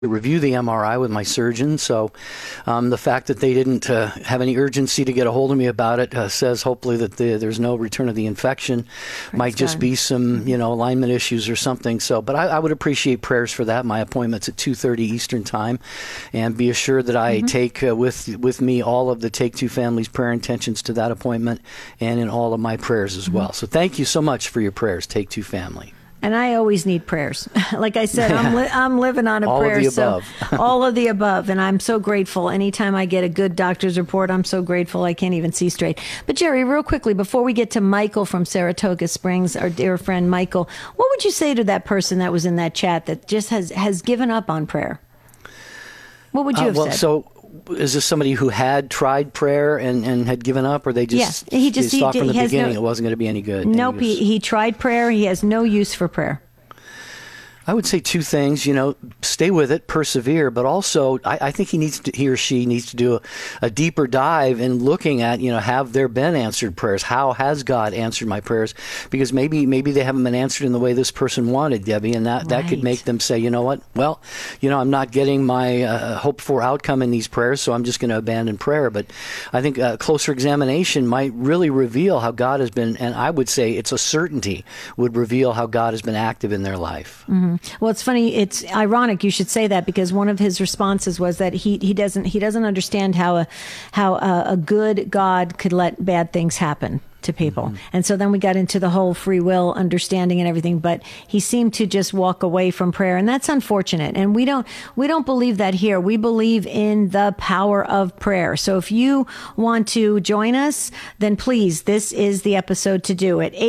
review the MRI with my surgeon. So the fact that they didn't have any urgency to get a hold of me about it says hopefully that there's no return of the infection. Might just be some, alignment issues or something. So, but I would appreciate prayers for that. My appointment's at 2:30 Eastern Time, and be assured that I take with me all of the Take Two Families prayer intentions to that appointment and in all of my prayers as well. So thank you so much for your prayers, Take Two Family. And I always need prayers. Like I said, I'm living on a prayer. All of the above. All of the above. And I'm so grateful. Anytime I get a good doctor's report, I'm so grateful I can't even see straight. But Jerry, real quickly, before we get to Michael from Saratoga Springs, our dear friend Michael, what would you say to that person that was in that chat that just has given up on prayer? What would you have said? So is this somebody who had tried prayer and had given up, or they just thought from the beginning it wasn't going to be any good? Nope, he tried prayer. He has no use for prayer. I would say two things, stay with it, persevere, but also I think he or she needs to do a deeper dive in looking at, have there been answered prayers? How has God answered my prayers? Because maybe they haven't been answered in the way this person wanted, Debbie, and that could make them say, you know what? Well, I'm not getting my hoped for outcome in these prayers, so I'm just going to abandon prayer. But I think a closer examination might really reveal how God has been, and I would say it's a certainty, would reveal how God has been active in their life. Mm-hmm. Well, it's funny. It's ironic you should say that, because one of his responses was that he doesn't understand how a good God could let bad things happen to people. Mm-hmm. And so then we got into the whole free will understanding and everything, but he seemed to just walk away from prayer, and that's unfortunate. And we don't believe that here. We believe in the power of prayer. So if you want to join us, then please, this is the episode to do it.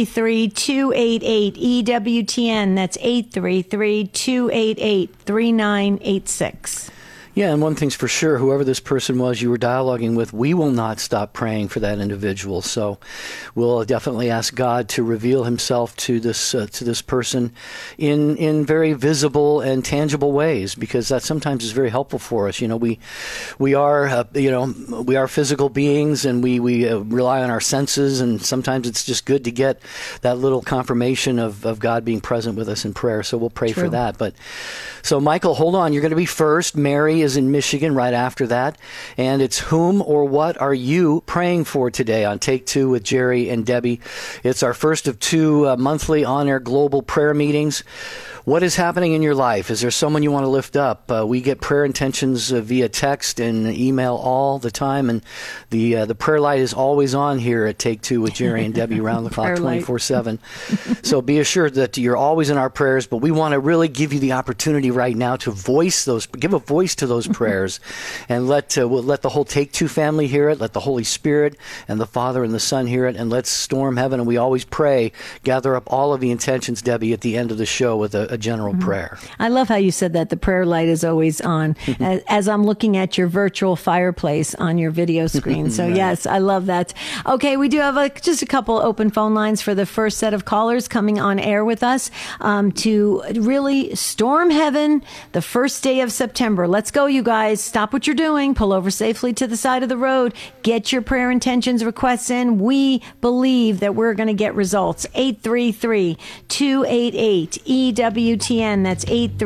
833-288-EWTN. That's 833-288-3986. Yeah, and one thing's for sure, whoever this person was you were dialoguing with, we will not stop praying for that individual. So we'll definitely ask God to reveal himself to this person in very visible and tangible ways, because that sometimes is very helpful for us. We are physical beings, and we rely on our senses, and sometimes it's just good to get that little confirmation of God being present with us in prayer. So we'll pray for that. But so Michael, hold on, you're going to be first. Mary is in Michigan right after that. And it's whom or what are you praying for today on Take Two with Jerry and Debbie? It's our first of two monthly on-air global prayer meetings. What is happening in your life? Is there someone you want to lift up? We get prayer intentions via text and email all the time, and the prayer light is always on here at Take Two with Jerry and Debbie around the clock, 24/7. So be assured that you're always in our prayers, but we want to really give you the opportunity right now to give a voice to those prayers, and we'll let the whole Take Two family hear it, let the Holy Spirit and the Father and the Son hear it, and let's storm heaven. And we always gather up all of the intentions, Debbie, at the end of the show with a general prayer. I love how you said that the prayer light is always on as I'm looking at your virtual fireplace on your video screen. So yes, I love that. Okay, we do have just a couple open phone lines for the first set of callers coming on air with us to really storm heaven the first day of September. Let's go, you guys. Stop what you're doing. Pull over safely to the side of the road. Get your prayer intentions requests in. We believe that we're going to get results. 833-288-EWTN. That's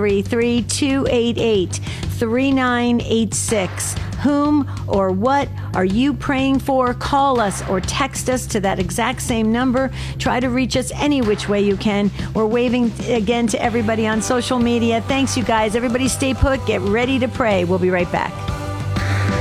833-288-3986. Whom or what are you praying for? Call us or text us to that exact same number. Try to reach us any which way you can. We're waving again to everybody on social media. Thanks, you guys. Everybody stay put. Get ready to pray. We'll be right back.